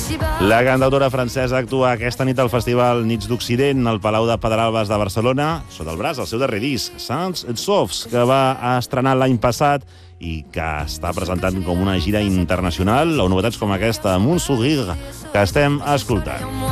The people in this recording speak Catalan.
La cantautora francesa actua aquesta nit al Festival Nits d'Occident al Palau de Pedralbes de Barcelona, sota el braç el seu darrer disc, Sans et Saufs, que va estrenar l'any passat i que està presentant com una gira internacional o novetats com aquesta, Mon Sourire, que estem escoltant.